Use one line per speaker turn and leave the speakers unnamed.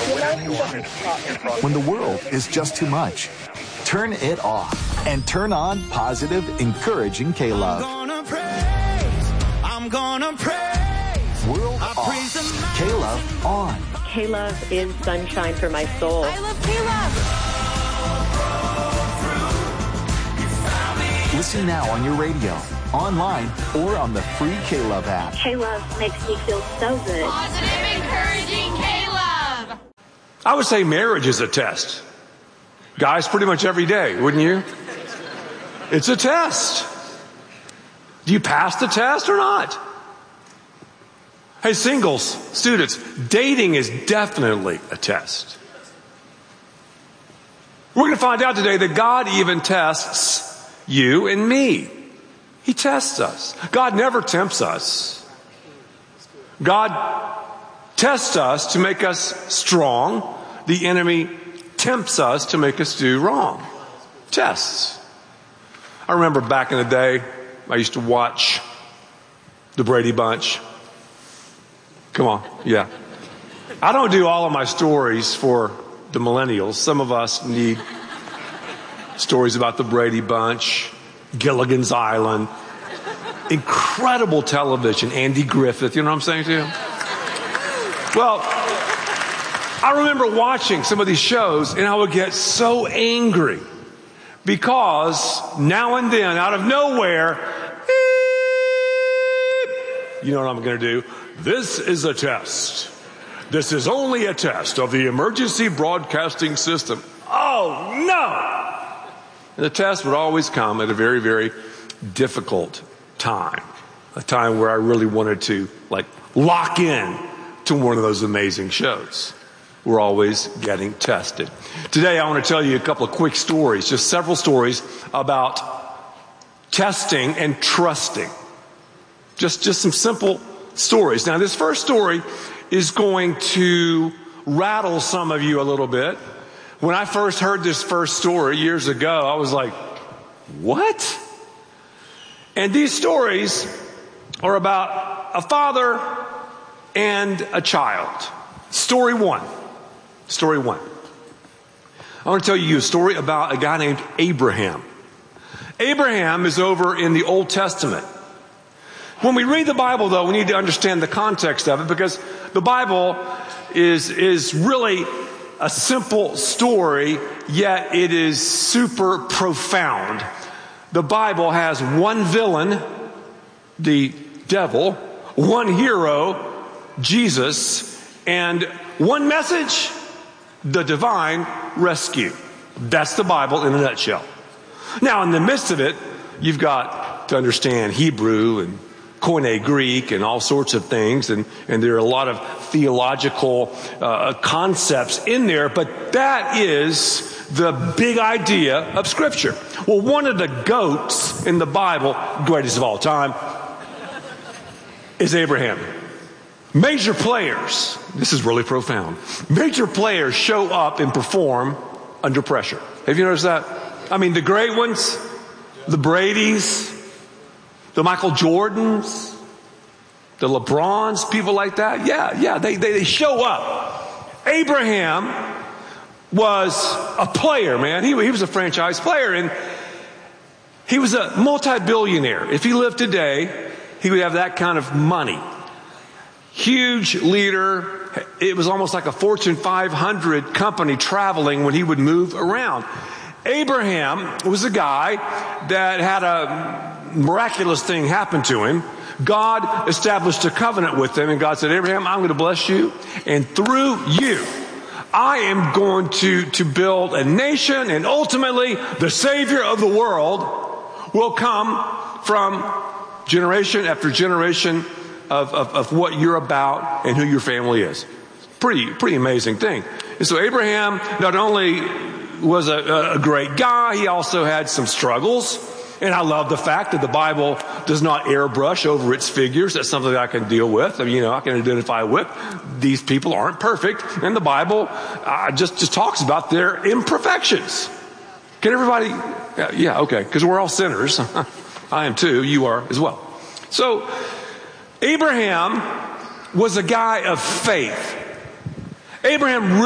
When the world is just too much, turn it off and turn on positive, encouraging K-Love.
I'm gonna praise.
World off. K-Love on.
K-Love is sunshine for my soul.
I love K-Love.
Listen now on your radio, online, or on the free K-Love app.
K-Love makes me feel so good.
Positive, encouraging K-Love.
I would say marriage is a test. Guys, pretty much every day, wouldn't you? It's a test. Do you pass the test or not? Hey, singles, students, dating is definitely a test. We're going to find out today that God even tests you and me. He tests us. God never tempts us. God tests us to make us strong. The enemy tempts us to make us do wrong. Tests. I remember back in the day, I used to watch the Brady Bunch. Come on, yeah. I don't do all of my stories for the millennials. Some of us need stories about the Brady Bunch, Gilligan's Island, incredible television, Andy Griffith, you know what I'm saying to you? Well, I remember watching some of these shows and I would get so angry because now and then, out of nowhere, you know what I'm going to do? This is a test. This is only a test of the emergency broadcasting system. Oh, no! And the test would always come at a very, very difficult time. A time where I really wanted to, lock in to one of those amazing shows. We're always getting tested. Today, I want to tell you a couple of quick stories, just several stories about testing and trusting. Just some simple stories. Now, this first story is going to rattle some of you a little bit. When I first heard this first story years ago, I was like, what? And these stories are about a father and a child. Story one. I want to tell you a story about a guy named Abraham. Abraham is over in the Old Testament. When we read the Bible, though, we need to understand the context of it because the Bible is really a simple story, yet it is super profound. The Bible has one villain, the devil, one hero, Jesus, and one message, the divine rescue. That's the Bible in a nutshell. Now, in the midst of it, you've got to understand Hebrew and Koine Greek and all sorts of things, and there are a lot of theological concepts in there, but that is the big idea of Scripture. Well, one of the goats in the Bible, greatest of all time, is Abraham. Major players, this is really profound, major players show up and perform under pressure. Have you noticed that? I mean, the great ones, the Bradys, the Michael Jordans, the LeBrons, people like that. Yeah, they show up. Abraham was a player, man. He was a franchise player, and he was a multi-billionaire. If he lived today, he would have that kind of money. Huge leader. It was almost like a Fortune 500 company traveling when he would move around. Abraham was a guy that had a miraculous thing happened to him. God established a covenant with him, and God said, Abraham, I'm going to bless you, and through you, I am going to build a nation, and ultimately, the Savior of the world will come from generation after generation of what you're about and who your family is. Pretty amazing thing. And so Abraham not only was a great guy, he also had some struggles. And I love the fact that the Bible does not airbrush over its figures. That's something that I can deal with. I mean, I can identify with. These people aren't perfect. And the Bible just talks about their imperfections. Can everybody? Yeah, okay. Because we're all sinners. I am too. You are as well. So Abraham was a guy of faith. Abraham